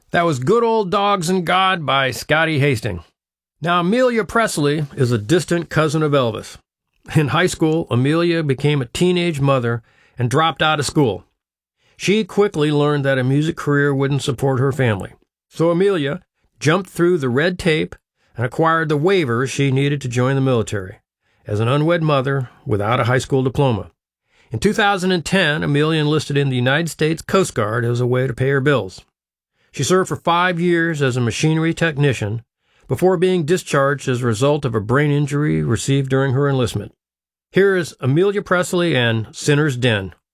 That was Good Old Dogs and God by Scotty Hastings. Now, Amelia Presley is a distant cousin of Elvis. In high school, Amelia became a teenage mother and dropped out of school. She quickly learned that a music career wouldn't support her family. So Amelia jumped through the red tape and acquired the waivers she needed to join the military as an unwed mother without a high school diploma. In 2010, Amelia enlisted in the United States Coast Guard as a way to pay her bills. She served for 5 years as a machinery technician before being discharged as a result of a brain injury received during her enlistment. Here is Amelia Presley and Sinner's Den.